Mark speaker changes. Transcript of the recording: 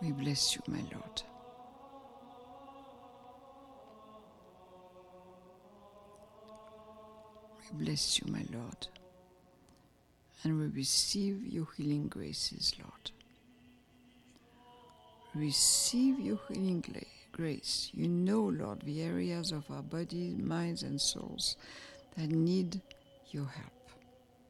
Speaker 1: We bless you, my Lord. We bless you, my Lord. And we receive your healing graces, Lord. Receive your healing grace. You know, Lord, the areas of our bodies, minds, and souls that need your help.